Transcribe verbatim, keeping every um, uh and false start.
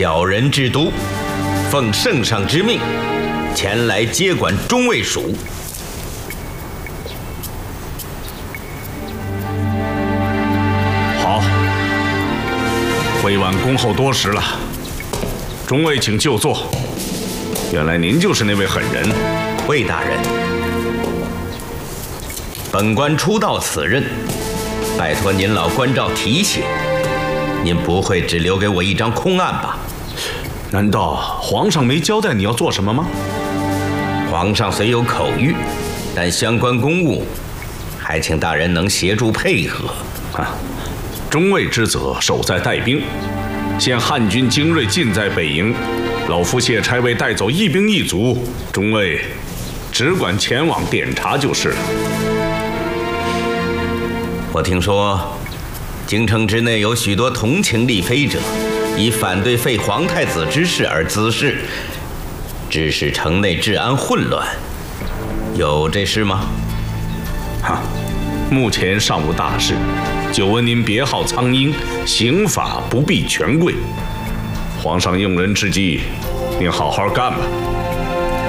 小人之都，奉圣上之命，前来接管中卫署。 好，委婉恭候多时了，中尉请就坐。原来您就是那位狠人， 魏大人。本官初到此任，拜托您老关照提携。您不会只留给我一张空案吧？ 难道皇上没交代你要做什么吗？ 皇上虽有口谕，但相关公务，还请大人能协助配合。 啊，中尉之责守在带兵，现汉军精锐尽在北营，老夫谢差为带走一兵一卒，中尉只管前往点查就是了。 我听说，京城之内有许多同情立妃者，以反对废皇太子之事而滋事，致使城内治安混乱，有这事吗？ 哈，目前尚无大事，久闻您别号苍鹰，刑法不避权贵。皇上用人之际，您好好干吧。